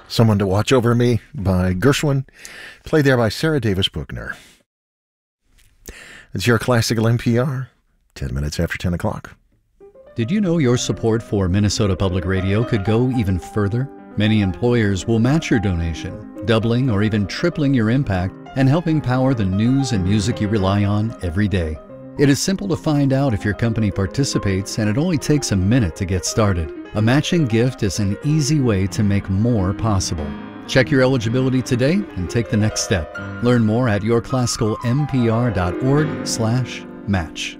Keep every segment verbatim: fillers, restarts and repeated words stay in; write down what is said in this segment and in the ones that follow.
Someone to Watch Over Me by Gershwin, played there by Sarah Davis Bookner. It's your Classical N P R, ten minutes after ten o'clock. Did you know your support for Minnesota Public Radio could go even further? Many employers will match your donation, doubling or even tripling your impact and helping power the news and music you rely on every day. It is simple to find out if your company participates, and it only takes a minute to get started. A matching gift is an easy way to make more possible. Check your eligibility today and take the next step. Learn more at yourclassicalnpr.org slash match.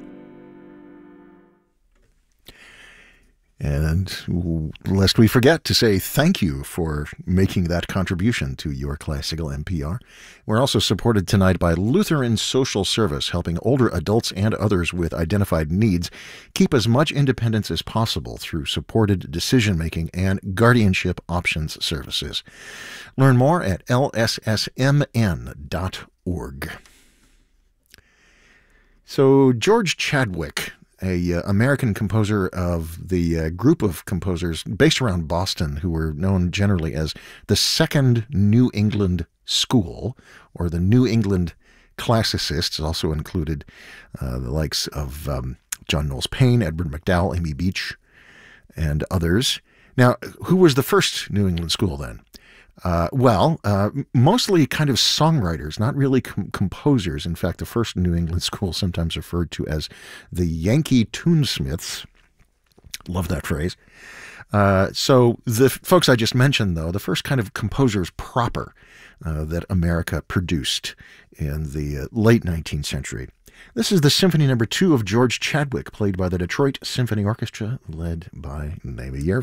And lest we forget to say thank you for making that contribution to Your Classical N P R. We're also supported tonight by Lutheran Social Service, helping older adults and others with identified needs keep as much independence as possible through supported decision-making and guardianship options services. Learn more at L S S M N dot org. So George Chadwick, a uh, American composer of the uh, group of composers based around Boston who were known generally as the Second New England School, or the New England Classicists, also included uh, the likes of um, John Knowles Paine, Edward MacDowell, Amy Beach, and others. Now, who was the first New England School then? Uh, well, uh, mostly kind of songwriters, not really com- composers. In fact, the first New England School, sometimes referred to as the Yankee Tunesmiths. Love that phrase. Uh, so the folks I just mentioned, though, the first kind of composers proper uh, that America produced in the uh, late nineteenth century. This is the Symphony Number Two of George Chadwick, played by the Detroit Symphony Orchestra, led by Naomi Year.